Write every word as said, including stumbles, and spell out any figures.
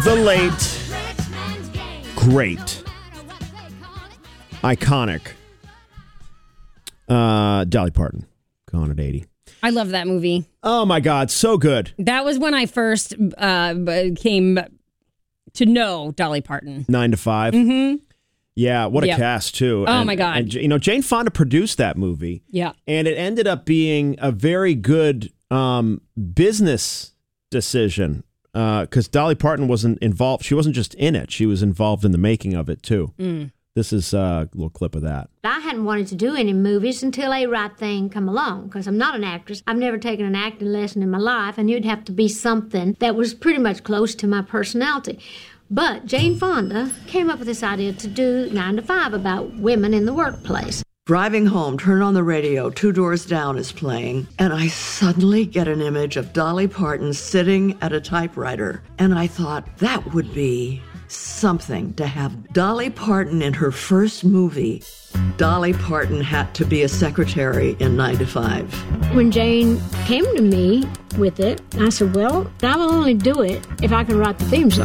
The late, great, iconic uh, Dolly Parton, gone at eighty. I love that movie. Oh, my God. So good. That was when I first uh, came to know Dolly Parton. Nine to five. Mm-hmm. Yeah, what a Yep. cast, too. Oh, And- my God. And, you know, Jane Fonda produced that movie. Yeah. And it ended up being a very good um, business decision because uh, Dolly Parton wasn't involved. She wasn't just in it. She was involved in the making of it, too. Mm. This is a little clip of that. I hadn't wanted to do any movies until A Right Thing come along, because I'm not an actress. I've never taken an acting lesson in my life, and it'd have to be something that was pretty much close to my personality. But Jane Fonda came up with this idea to do nine to five about women in the workplace. Driving home, turn on the radio, Two Doors Down is playing, and I suddenly get an image of Dolly Parton sitting at a typewriter. And I thought, that would be something to have Dolly Parton in her first movie. Dolly Parton had to be a secretary in nine to five. When Jane came to me with it, I said, well, I will only do it if I can write the theme song.